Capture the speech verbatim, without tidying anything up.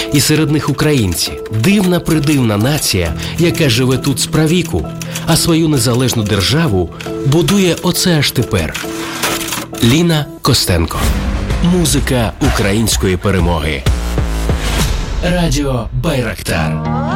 І серед них українці. Дивна-придивна нація, яка живе тут справіку, а свою незалежну державу будує оце аж тепер. Ліна Костенко. Музика української перемоги. Радіо Байрактар.